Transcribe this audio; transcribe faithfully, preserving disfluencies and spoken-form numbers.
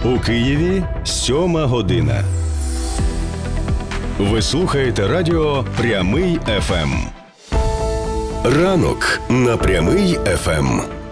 У Києві сьома година. Ви слухаєте радіо «Прямий еф ем». Ранок на «Прямий еф ем».